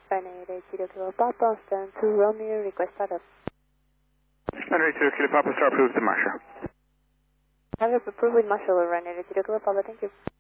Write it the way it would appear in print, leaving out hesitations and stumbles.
Runway 80 Kilo Papa, stand to Romeo, request startup. Runway 80 Kilo Papa, start approved to Marshall. Have approved with Marshall, runway 80 Kilo Papa, thank you.